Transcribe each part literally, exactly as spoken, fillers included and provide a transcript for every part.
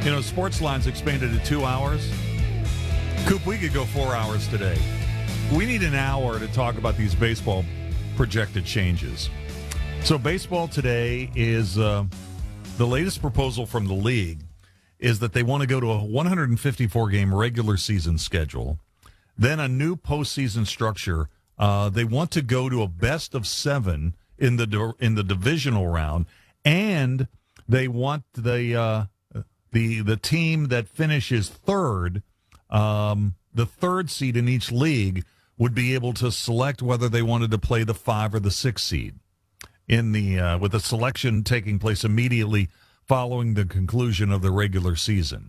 You know, Sportsline's expanded to two hours. Coop, we could go four hours today. We need an hour to talk about these baseball projected changes. So baseball today is uh, the latest proposal from the league is that they want to go to a one hundred fifty-four game regular season schedule, then a new postseason structure. Uh, they want to go to a best of seven in the in the divisional round, and they want the uh, the the team that finishes third, um, the third seed in each league, would be able to select whether they wanted to play the five or the six seed in the uh, with the selection taking place immediately following the conclusion of the regular season.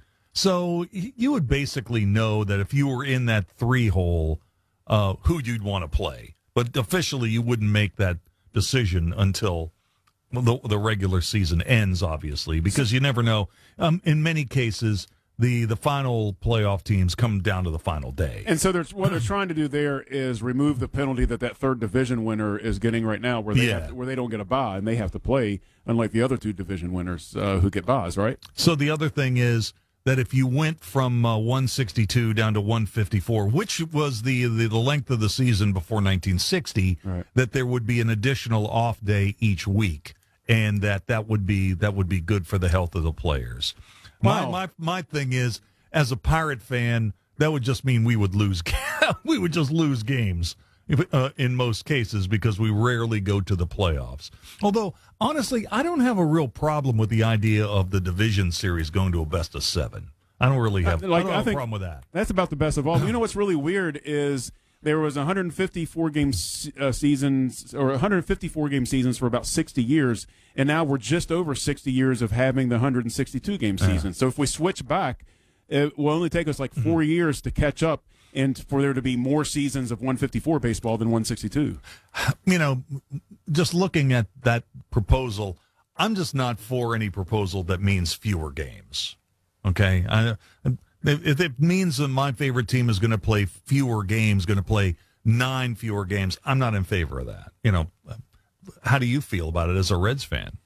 So you would basically know that if you were in that three hole, uh, who you'd want to play. But officially, you wouldn't make that decision until the, the regular season ends, obviously, because you never know. Um, in many cases, the, the final playoff teams come down to the final day. And so there's, what they're trying to do there is remove the penalty that that third division winner is getting right now, where they Yeah. have to, where they don't get a bye and they have to play, unlike the other two division winners uh, who get byes, right? So the other thing is that if you went from uh, one sixty-two down to one fifty-four, which was the, the, the length of the season before nineteen sixty, Right. that there would be an additional off day each week, and that that would be that would be good for the health of the players. Wow. My, my my thing is, as a Pirate fan, that would just mean we would lose. we would just lose games if, uh, in most cases because we rarely go to the playoffs. Although, honestly, I don't have a real problem with the idea of the division series going to a best of seven. I don't really have, Uh, like, I don't I have a think problem with that. That's about the best of all. You know what's really weird is there was one hundred fifty-four game uh, seasons or one hundred fifty-four game seasons for about sixty years, and now we're just over sixty years of having the one hundred sixty-two game season. So if we switch back, it will only take us like four mm-hmm. years to catch up and for there to be more seasons of one fifty-four baseball than one sixty-two. You know, just looking at that proposal, I'm just not for any proposal that means fewer games. Okay? I, if it means that my favorite team is going to play fewer games, going to play nine fewer games, I'm not in favor of that. You know, how do you feel about it as a Reds fan?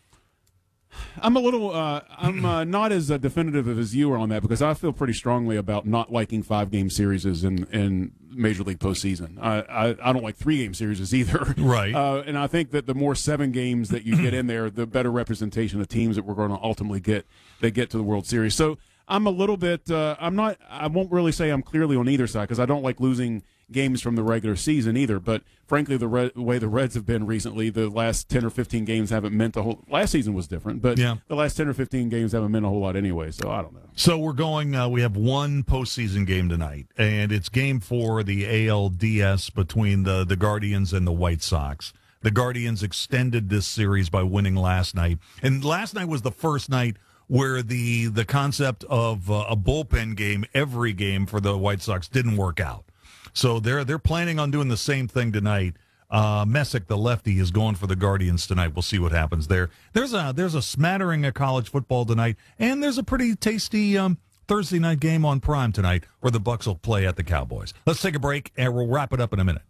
I'm a little, uh, I'm uh, not as uh, definitive as you are on that because I feel pretty strongly about not liking five-game series in, in Major League postseason. I, I, I don't like three-game series either. Right. Uh, and I think that the more seven games that you get in there, the better representation of teams that we're going to ultimately get that get to the World Series. So I'm a little bit, uh, I'm not, I won't really say I'm clearly on either side because I don't like losing games from the regular season either, but frankly, the Red, way the Reds have been recently, the last ten or fifteen games haven't meant a whole. Last season was different, but yeah. the last ten or fifteen games haven't meant a whole lot anyway. So I don't know. So we're going. Uh, we have one postseason game tonight, and it's Game Four of the A L D S between the the Guardians and the White Sox. The Guardians extended this series by winning last night, and last night was the first night where the the concept of uh, a bullpen game every game for the White Sox didn't work out. So they're they're planning on doing the same thing tonight. Uh, Messick, the lefty, is going for the Guardians tonight. We'll see what happens there. There's a there's a smattering of college football tonight, and there's a pretty tasty um, Thursday night game on Prime tonight where the Bucs will play at the Cowboys. Let's take a break, and we'll wrap it up in a minute.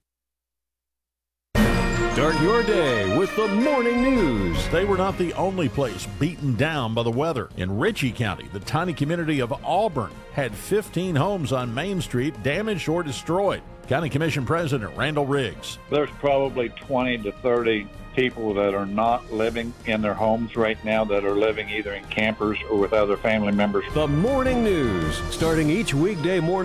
Start your day with the morning news. They were not the only place beaten down by the weather. In Ritchie County, the tiny community of Auburn had fifteen homes on Main Street damaged or destroyed. County Commission President Randall Riggs. There's probably twenty to thirty people that are not living in their homes right now, that are living either in campers or with other family members. The morning news, starting each weekday morning.